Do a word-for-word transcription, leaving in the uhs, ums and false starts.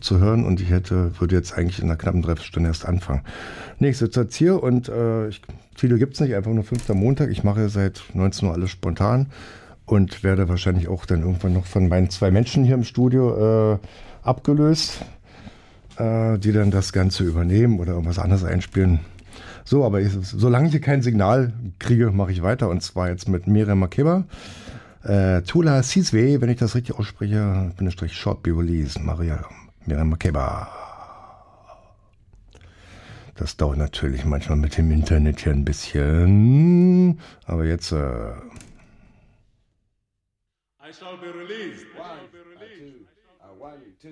abzuhören und ich hätte, würde jetzt eigentlich in einer knappen Dreiviertelstunde erst anfangen. Nee, ich sitze jetzt hier und äh, ich, Titel gibt es nicht, einfach nur fünfter Montag. Ich mache seit neunzehn Uhr alles spontan und werde wahrscheinlich auch dann irgendwann noch von meinen zwei Menschen hier im Studio äh, abgelöst, äh, die dann das Ganze übernehmen oder irgendwas anderes einspielen. So, aber ich, solange ich hier kein Signal kriege, mache ich weiter und zwar jetzt mit Miriam Makeba. Äh, Tula Sizwe, wenn ich das richtig ausspreche, Bindestrich Short Be Release, Maria Miriam Makeba. Das dauert natürlich manchmal mit dem Internet hier ein bisschen, aber jetzt äh I shall be released. One, two, one, two.